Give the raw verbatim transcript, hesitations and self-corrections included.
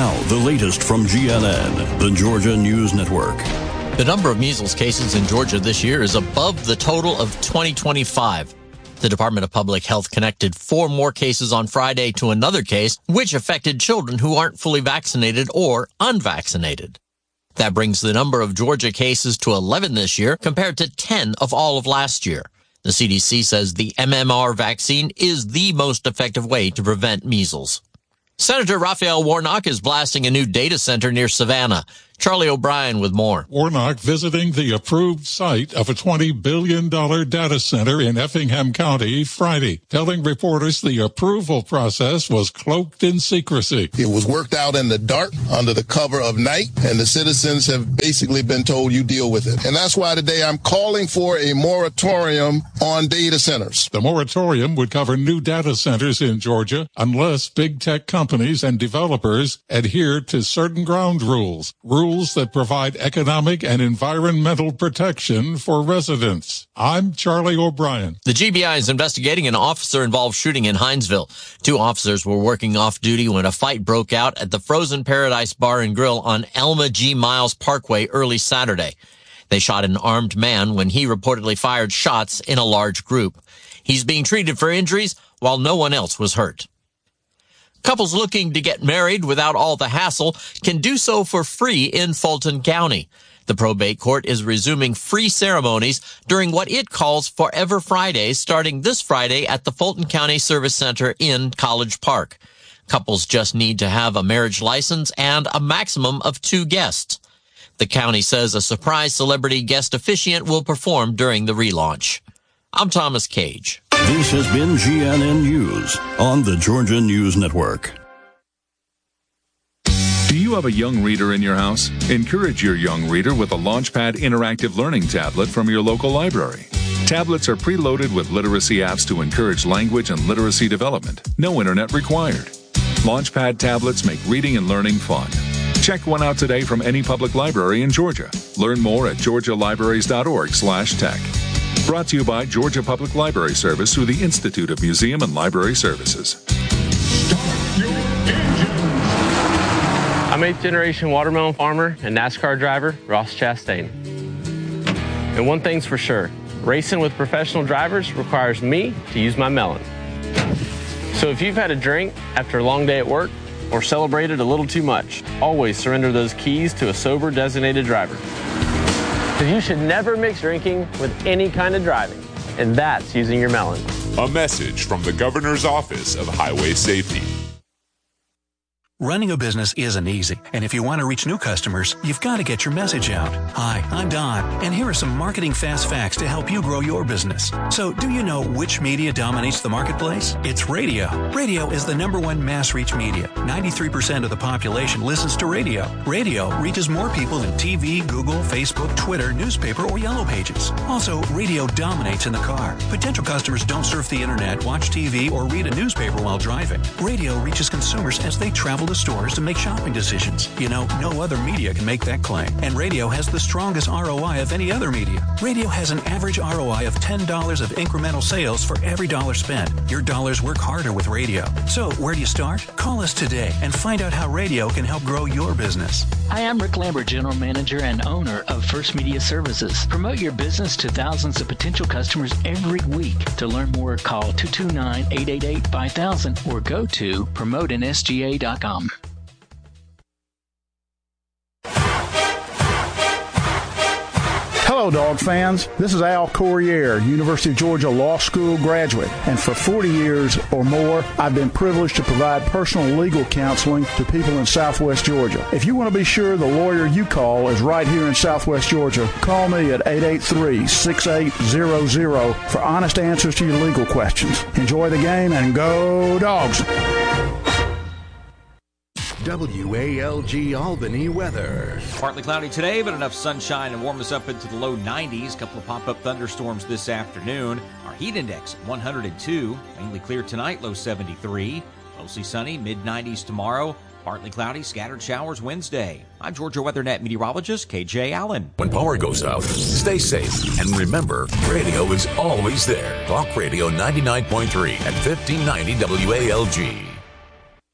Now, the latest from G N N, the Georgia News Network. The number of measles cases in Georgia this year is above the total of twenty twenty-five. The Department of Public Health connected four more cases on Friday to another case, which affected children who aren't fully vaccinated or unvaccinated. That brings the number of Georgia cases to eleven this year, compared to ten of all of last year. The C D C says the M M R vaccine is the most effective way to prevent measles. Senator Raphael Warnock is blasting a new data center near Savannah. Charlie O'Brien with more. Warnock visiting the approved site of a twenty billion dollars data center in Effingham County Friday, telling reporters the approval process was cloaked in secrecy. It was worked out in the dark under the cover of night, and the citizens have basically been told you deal with it. And that's why today I'm calling for a moratorium on data centers. The moratorium would cover new data centers in Georgia unless big tech companies and developers adhere to certain ground rules. Rules Rules that provide economic and environmental protection for residents. I'm Charlie O'Brien. The G B I is investigating an officer-involved shooting in Hinesville. Two officers were working off-duty when a fight broke out at the Frozen Paradise Bar and Grill on Elma G. Miles Parkway early Saturday. They shot an armed man when he reportedly fired shots in a large group. He's being treated for injuries while no one else was hurt. Couples looking to get married without all the hassle can do so for free in Fulton County. The probate court is resuming free ceremonies during what it calls Forever Fridays, starting this Friday at the Fulton County Service Center in College Park. Couples just need to have a marriage license and a maximum of two guests. The county says a surprise celebrity guest officiant will perform during the relaunch. I'm Thomas Cage. This has been G N N News on the Georgia News Network. Do you have a young reader in your house? Encourage your young reader with a Launchpad interactive learning tablet from your local library. Tablets are preloaded with literacy apps to encourage language and literacy development. No internet required. Launchpad tablets make reading and learning fun. Check one out today from any public library in Georgia. Learn more at georgia libraries dot org slash tech. Brought to you by Georgia Public Library Service through the Institute of Museum and Library Services. I'm eighth generation watermelon farmer and NASCAR driver Ross Chastain. And one thing's for sure, racing with professional drivers requires me to use my melon. So if you've had a drink after a long day at work or celebrated a little too much, always surrender those keys to a sober designated driver. Because you should never mix drinking with any kind of driving, and that's using your melon. A message from the Governor's Office of Highway Safety. Running a business isn't easy, and if you want to reach new customers, you've got to get your message out. Hi, I'm Don, and here are some marketing fast facts to help you grow your business. So, do you know which media dominates the marketplace? It's radio. Radio is the number one mass reach media. ninety-three percent of the population listens to radio. Radio reaches more people than T V, Google, Facebook, Twitter, newspaper, or Yellow Pages. Also, radio dominates in the car. Potential customers don't surf the internet, watch T V, or read a newspaper while driving. Radio reaches consumers as they travel to stores to make shopping decisions. You know, no other media can make that claim. And radio has the strongest R O I of any other media. Radio has an average R O I of ten dollars of incremental sales for every dollar spent. Your dollars work harder with radio. So, where do you start? Call us today and find out how radio can help grow your business. Hi, I'm Rick Lambert, General Manager and owner of First Media Services. Promote your business to thousands of potential customers every week. To learn more, call two two nine, eight eight eight, five thousand or go to promote n s g a dot com. Hello, dog fans. This is Al Corriere, University of Georgia Law School graduate, and for forty years or more, I've been privileged to provide personal legal counseling to people in Southwest Georgia. If you want to be sure the lawyer you call is right here in Southwest Georgia, call me at eight eight three, six eight zero zero for honest answers to your legal questions. Enjoy the game and go Dogs! W A L G Albany weather. Partly cloudy today, but enough sunshine to warm us up into the low nineties. A couple of pop-up thunderstorms this afternoon. Our heat index at one hundred two. Mainly clear tonight, low seventy-three. Mostly sunny, mid nineties tomorrow. Partly cloudy, scattered showers Wednesday. I'm Georgia WeatherNet meteorologist K J Allen. When power goes out, stay safe. And remember, radio is always there. Talk Radio ninety-nine point three and fifteen ninety W A L G.